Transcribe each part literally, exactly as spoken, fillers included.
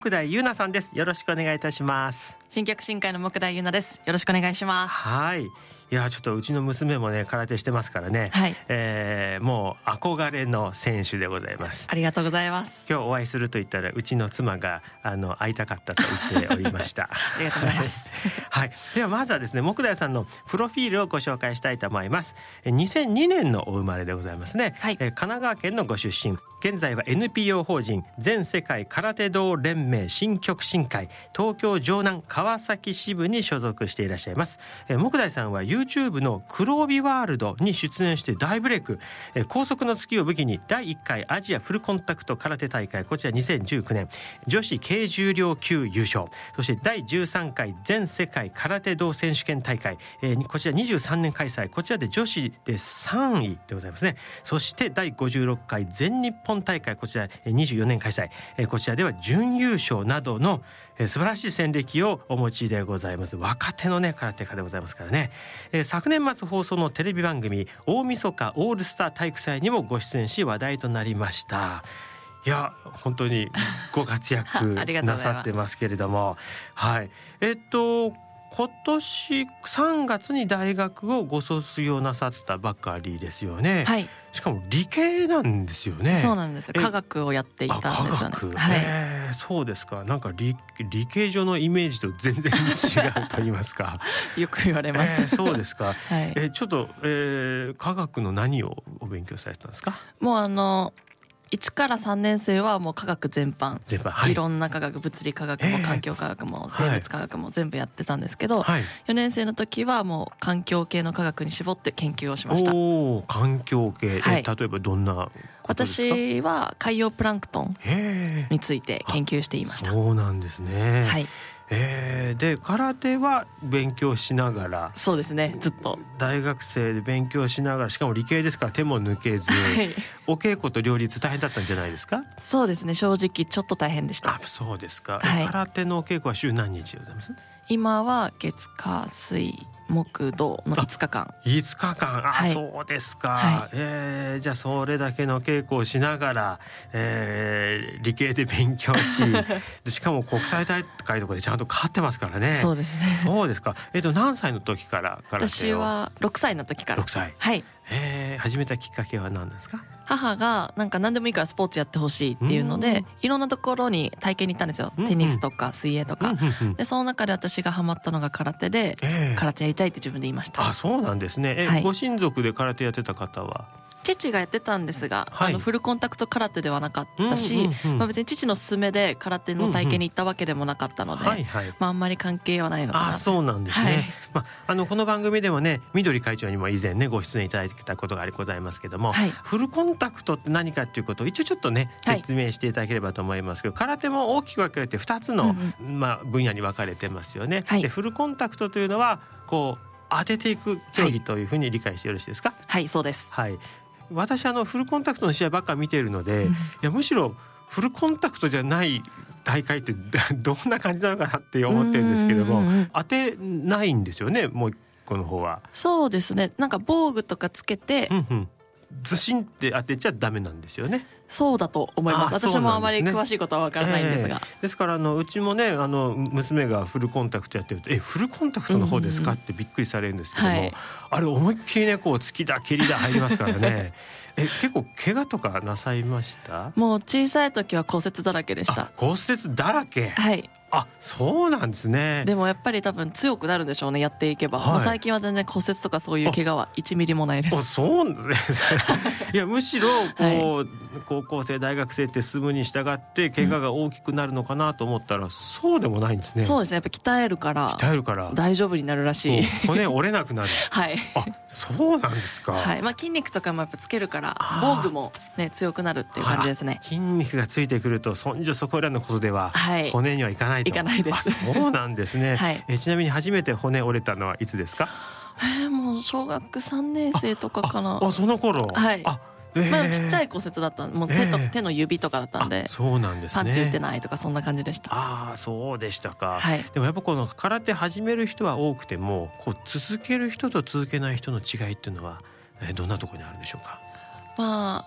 木大優奈さんです。よろしくお願いいたします。 新脚新会の木大優奈です。よろしくお願いします。 はい。いやちょっとうちの娘もね空手してますからね、 はいえー、もう憧れの選手でございます。 ありがとうございます。 今日お会いすると言ったらうちの妻があの会いたかったと言っておりましたありがとうございますはい、ではまずはですね木大さんのプロフィールをご紹介したいと思います。にせんにねんのお生まれでございますね、 はい、 え神奈川県のご出身、現在は エヌピーオー 法人全世界空手道連盟新極真会東京城南川崎支部に所属していらっしゃいます。え木大さんは YouTube の黒帯ワールドに出演して大ブレイク、え高速の月を武器にだいいっかいアジアフルコンタクト空手大会、こちらにせんじゅうきゅうねん女子軽重量級優勝、そしてだいじゅうさんかい全世界空手道選手権大会、えー、こちらにじゅうさんねん開催、こちらで女子でさんいでございますね。そしてだいごじゅうろっかい全日本大会、こちらにじゅうよねん開催、えー、こちらでは準優勝などの、えー、素晴らしい戦歴をお持ちでございます。若手のね空手家でございますからね、えー、昨年末放送のテレビ番組大晦日オールスター体育祭にもご出演し話題となりました。いや本当にご活躍なさってますけれどもはい、えっと今年さんがつに大学をご卒業なさったばかりですよね。 はい、 しかも理系なんですよね。 そうなんですよ。科学をやっていたんですよね。 科学、 はい、 えー、そうですか。なんか 理, 理系上のイメージと全然違うと言いますかよく言われます、 えー、そうですか、はい、えー、ちょっと、えー、科学の何をお勉強されたんですか？ もうあのいちからさんねん生はもう科学全般、 全般、はい、 いろんな科学、物理科学も環境科学も生物科学も全部やってたんですけど、はい、よねん生の時はもう環境系の科学に絞って研究をしました。 おー、環境系、はい、例えばどんなことですか？ 私は海洋プランクトンについて研究していました。 そうなんですね。はい、えー、で空手は勉強しながら、 そうですね、ずっと大学生で勉強しながら、しかも理系ですから手も抜けず、はい、お稽古と両立大変だったんじゃないですか？ そうですね、正直ちょっと大変でした。 あ、そうですか、 はい、 空手のお稽古は週何日でございます？ 今は月火水木土のいつかかん。 いつかかん、あ、はい、そうですか、はい、えー、じゃあそれだけの稽古をしながら、えー、理系で勉強しでしかも国際大会とかでちゃんと勝ってますからね。 そうですね。 そうですか。えっと何歳の時から空手を？ 私はろくさいの時から。 ろくさい、 はい、 えー、始めたきっかけは何ですか？ 母がなんか何でもいいからスポーツやってほしいっていうので、いろんなところに体験に行ったんですよ。テニスとか水泳とか、うんうん、でその中で私がハマったのが空手で、えー、空手やりたいって自分で言いました。 あ、そうなんですね。え、はい、ご親族で空手やってた方は？ 父がやってたんですが、はい、あのフルコンタクト空手ではなかったし、 うんうんうん、 まあ、別に父の勧めで空手の体験に行ったわけでもなかったので、うんうん、はいはい、まあ、あんまり関係はないのかな。 あ、そうなんですね、はい、まあ、あのこの番組でもね緑会長にも以前ねご出演いただいたことがございますけども、はい、フルコンタクトって何かっていうことを一応ちょっとね説明していただければと思いますけど、はい、空手も大きく分けてふたつの、うんうん、まあ、分野に分かれてますよね、はい、でフルコンタクトというのはこう当てていく競技というふうに理解してよろしいですか？ はい、はい、そうです、 はい、私あのフルコンタクトの試合ばっか見ているので、うん、いやむしろフルコンタクトじゃない大会ってどんな感じなのかなって思ってるんですけども、当てないんですよね、もう一個の方は。 そうですね、なんか防具とかつけて、うんうん、 ずしんって当てちゃダメなんですよね。 そうだと思います。私もあまり詳しいことは分からないんですが、 えー、ですからあのうちもねあの娘がフルコンタクトやってるとえフルコンタクトの方ですかってびっくりされるんですけども、はい、あれ思いっきりねこう突きだ蹴りだ入りますからねえ結構怪我とかなさいました？ もう小さい時は骨折だらけでした。 骨折だらけ、はい、あ、そうなんですね。 でもやっぱり多分強くなるんでしょうね、やっていけば、はい、最近は全然骨折とかそういう怪我はいちミリもないです。 あ、そうですねいやむしろこう、はい、高校生大学生って進むに従って怪我が大きくなるのかなと思ったら、うん、そうでもないんですね。 そうですね、やっぱ鍛えるから鍛えるから大丈夫になるらしい。 骨折れなくなるはい、 あ、そうなんですか。 はい、まあ、筋肉とかもやっぱつけるから防具も、ね、強くなるっていう感じですね。 筋肉がついてくるとそんじょそこらのことでは、はい、骨にはいかないと。 いかないです。 あ、そうなんですね、はい、えちなみに初めて骨折れたのはいつですか？ えー、もう小学さんねん生とかかな。 ああ、その頃。はい、あ、 えーまあ、ちっちゃい骨折だったもう 手, と、えー、手の指とかだったんで、 そうなんですね、 パンチ打てないとかそんな感じでした。 ああ、そうでしたか、 はい、 でもやっぱこの空手始める人は多くてもこう続ける人と続けない人の違いっていうのは、えー、どんなところにあるんでしょうか？ まあ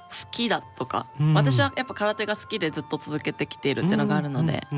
きだとか、 うん、 私はやっぱ空手が好きでずっと続けてきているっていうのがあるので、